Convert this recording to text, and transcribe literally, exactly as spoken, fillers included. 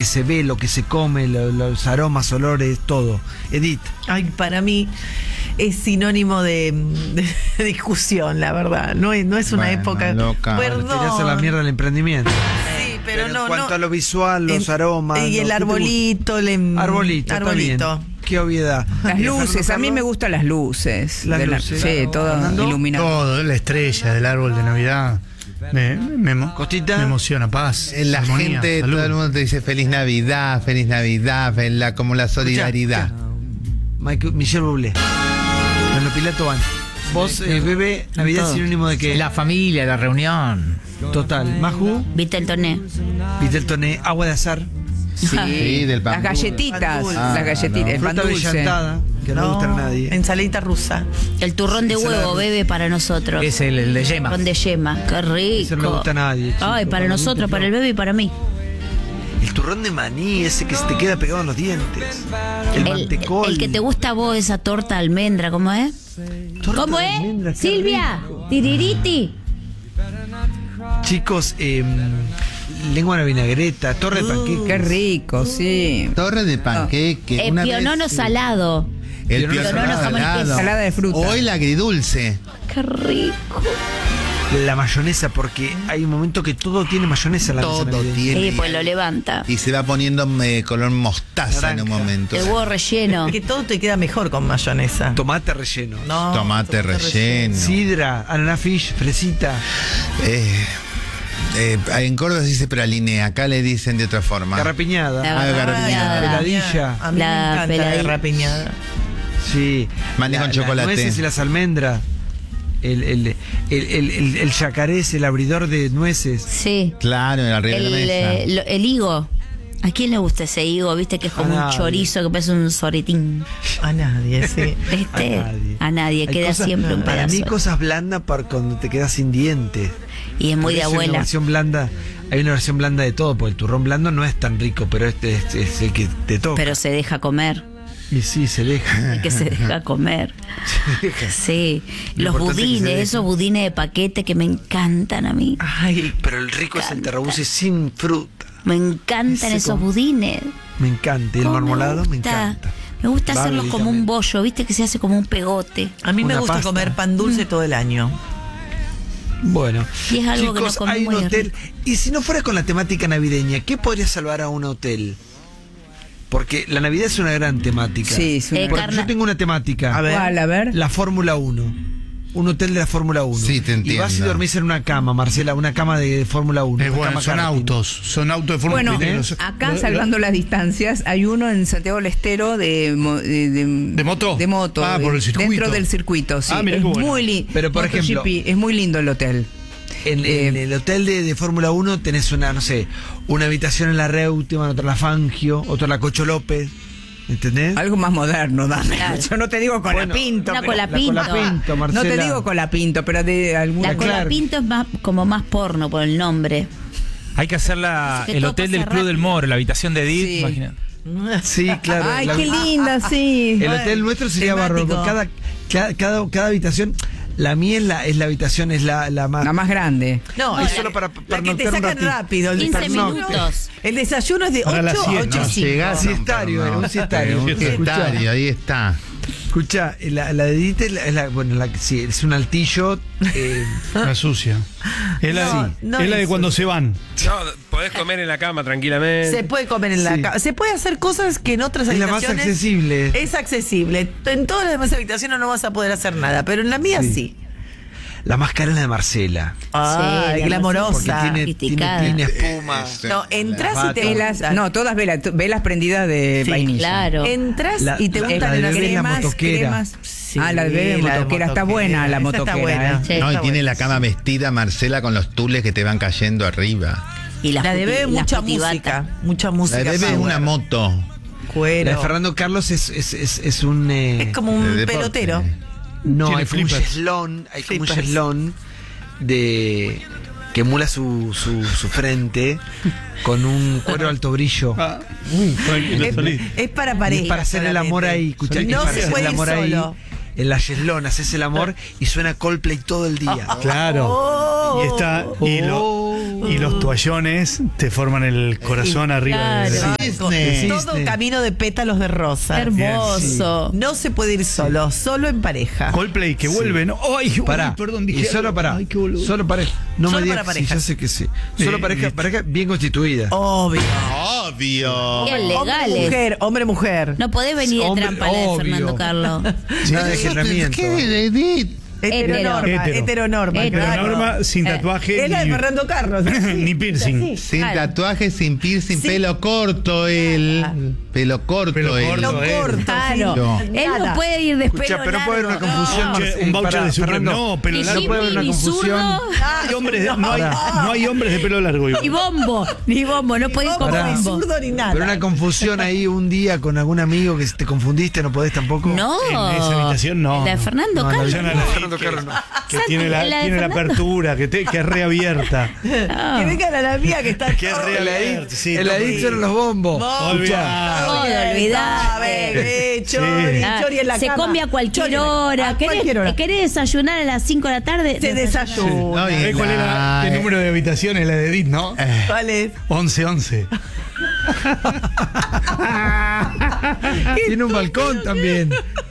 se ve, lo que se come, lo, los aromas, olores, todo. Edith. Ay, para mí es sinónimo de, de discusión, la verdad. No es, no es una Bueno, época. loca. Perdón. Querías hacer la mierda del emprendimiento. Sí, pero, Pero no. en cuanto no. a lo visual, los En- aromas. Y lo- el ¿qué te arbolito, el em- gusta? Arbolito, arbolito. está bien. Qué obviedad. Las ¿Y luces, Fernando a mí me Carlos? gustan las luces. Las de la- luces. sí, todo Fernando. iluminado. Todo, la estrella del árbol de Navidad. Me, me, me- Costita. me emociona, paz. Eh, La armonía, gente, salud. todo el mundo te dice feliz Navidad, feliz Navidad, fel- la, como la solidaridad. Michael- Michelle Bublé. Bueno, Pilato van. Vos, eh, Bebe, Navidad es sinónimo de que. La familia, la reunión. Total. Maju, ¿Viste el torneo? Viteltoné, agua de azar, Sí, del pan Las galletitas, Pan dulce. las Ah, galletitas, no. el pan fruta dulce. brillantada, que no, le gusta a nadie. Ensaladita rusa. El turrón de Ensalada huevo, rusa. bebe, para nosotros. Es el, el de yema. Turrón de yema. Qué rico. Eso no le gusta a nadie, chico. Ay, para Para mí, nosotros, no. para el bebé y para mí. El turrón de maní, ese que se te queda pegado en los dientes. El, El, mantecol. el que te gusta a vos, esa torta de almendra, ¿cómo es? Torta ¿Cómo de es? almendra, qué Silvia, rico. tiririti. Chicos, eh, lengua a la vinagreta, torre de panqueques. Qué rico, sí. Torre de panqueque. El una vez- pionono salado. El Pionono pionono jamón y queso. salado. Ensalada de fruta. O el agridulce. Qué rico. La mayonesa, porque hay un momento que todo tiene mayonesa en la mesa Todo navideña. tiene. Sí, pues lo levanta. Y se va poniendo eh, color mostaza en un Naranja. momento. El huevo relleno. Que todo te queda mejor con mayonesa. Tomate relleno. No, Tomate relleno. Sidra, ananá fish, fresita. Eh, eh, en Córdoba se dice praline, acá le dicen de otra forma. Garrapiñada. La Ah, garrapiñada. Peladilla. A mí La me encanta la peladilla. garrapiñada. Sí. Maní La- con las chocolate. nueces y las almendras. El, el, el, el, el, el yacaré es el abridor de nueces. Sí. Claro, en arriba de la El, mesa. eh, lo- el higo. ¿A quién le gusta ese higo? Viste que es como A un nadie. chorizo que parece un soretín. A nadie, sí. ¿Viste? A nadie. A nadie. Hay Queda cosas- siempre un Para pedazo. mí cosas blandas para cuando te quedas sin dientes. Y es muy Porque de es una abuela. versión blanda, hay una versión blanda de todo, porque el turrón blando no es tan rico, pero este es, es el que te toca. Pero se deja comer. Y sí, se deja. El que se deja comer. Se deja. Sí. Lo Los importante es que se budines, deje. esos budines de paquete que me encantan a mí. Ay, Pero el rico es el terrabuzzi sin fruta. Me encantan Ese esos como- budines. Me encanta. Y el ¿Cómo marmolado me gusta? encanta. Me gusta Barbie hacerlos como también. un bollo, viste que se hace como un pegote. a mí me Una gusta pasta. comer pan dulce todo el año. Bueno, Y es algo que chicos, no comemos hay un y es hotel. rico. Y si no fuera con la temática navideña, ¿qué podría salvar a un hotel? Porque la Navidad es una gran temática. Sí, es una- Eh, Por- carna- Yo tengo una temática. A ver. ¿Cuál? A ver. La Fórmula uno. Un hotel de la Fórmula uno. Sí, te Y vas y entiendo. dormís en una cama, Marcela, una cama de Fórmula uno. Es una bueno, cama son karting. autos, son autos de forma Bueno, primero. acá Lo- salvando las distancias, hay uno en Santiago del Estero de, mo- de, de- ¿De moto? De moto. Ah, por el de- circuito. Dentro del circuito, sí. Ah, mirá es qué bueno. muy lindo. Pero, por ejemplo- es muy lindo el hotel. En, Eh, en el hotel de, de Fórmula uno tenés una, no sé, una habitación en la Reutemann, otra en la Fangio, otra en la Cocho López. ¿Entendés? Algo más moderno, dame. Claro. Yo no te digo Bueno, colapinto. Una pero- colapinto. La Colapinto, No Marcela. te digo colapinto, pero de alguna La Claro. colapinto es más como más porno por el nombre. Hay que hacer la, Que el todo hotel pasa del Club del rápido. Moro, la habitación de Edith. Sí. Imagina. Sí, claro. Ay, La- qué linda, sí. El hotel nuestro sería temático. barroco. Cada, cada, cada, cada habitación, la mía es la, es la habitación, es la, la más. La más grande. No, Es la- solo para la que te pernoctar un sacan ratito. rápido. El, quince desayuno. minutos. El desayuno es de Para la ocho a siesta. ocho y No, cinco. llegás a Siestario, pernocte. un siestario. Un Escuchá. siestario, ahí está. Escucha, la, la de Edith es la, es la- bueno, la, sí, es un altillo. eh, La sucia. Es la, No, sí, no es la de es cuando sucia. se van. No, podés comer en la cama tranquilamente. Se puede comer en la Sí. cama. Se puede hacer cosas que en otras Es la más habitaciones. accesible. Es accesible. En todas las demás habitaciones no vas a poder hacer nada, pero en la mía sí. Sí. la más cara es la de Marcela. Ay, la glamorosa. Porque tiene, tiene, sofisticada. tiene espuma. Este, No, entras La y te bata. Velas, gustan. no, todas velas, t- velas prendidas de Sí, vainilla. Claro. Entras La- y te la- gustan la de las bebé es la cremas, motoquera. cremas. Sí, Ah, la de bebé la de motoquera, está buena la Esa motoquera, Está buena. ¿eh? Sí. No, y Está tiene buena. la cama vestida, Marcela, con los tules que te van cayendo arriba. Y las La de puti- bebé, las mucha putibatas. música. Mucha La música. de bebé es power. una moto. Cuero. La de Fernando Carlos es, es, es, es un. eh, Es como de un deporte. pelotero. No, Tiene hay como un flippers. cheslón, hay como un Flippers. cheslón de que emula su, su, su frente con un cuero alto brillo. Ah, tranquilo, Es, salí. es para Y pareja. es para hacer el amor solamente. ahí, escuchá, No es para se hacer puede el ir amor ahí. solo. En la cheslón haces el amor y suena Coldplay todo el día. Claro. Oh. Y está. Y lo, Oh. y los toallones te forman el corazón arriba de Claro. Disney. Todo Disney. camino de pétalos de rosa. Hermoso. No se puede ir solo, solo en pareja. Coldplay que vuelve, ¿no? Ay, uy, Pará. perdón, y dije. solo para. Ay, qué boludo. Solo pareja. No Solo me digas para que sí, parejas. ya sé que sí. Solo Eh, pareja, eh. pareja bien constituida. Obvio. Obvio. Bien legales. Mujer, hombre, mujer. No podés venir de Hombre, trampa la de obvio. Fernando Carlos. Nada de agendamiento. ¿Qué de Edith? Heteronorma, Hetero. heteronorma. Hetero. claro. Norma sin Eh. tatuaje Es la de ni, Fernando Carlos. ni piercing. Sin Claro. tatuaje, sin piercing, Sí. pelo corto él. Pelo corto Pelo él. corto. Lo eh. corto. Claro. No. Él no Nada. puede ir de Escucha, pelo pero puede haber una largo. confusión. Che, Marce- un voucher pará, de Supreme. Fernando. No, pelo Y largo. No puede haber una ni confusión. zurdo, Hay hombres de- no, hay, no hay hombres de pelo largo. igual. ni bombo, ni bombo, no podés ir con Pará. Ni bombo. zurdo ni nada. Pero una confusión ahí un día con algún amigo que te confundiste, no podés tampoco. No. En esa habitación no, La de no. Fernando No, la Carlos. Yo no la vi, Fernando que- Carlos no. Que tiene la, La de tiene la Fernando. apertura, que, te- que es reabierta. Que venga la, la mía que está. Que es todo- El reabierta. edit, Sí, el todo- edit son los bombos. Olvidá. Todo, olvidate. Eh, Chori, Ah, Chori en la se cama. come a cualquier Chori en la- hora. a ¿Querés, cualquier hora. ¿Querés desayunar a las cinco de la tarde? Se desayuna. No, y ¿Sabés cuál era la- el número de habitaciones? La de Edith, ¿no? ¿Cuál es? once once. Tiene un balcón también.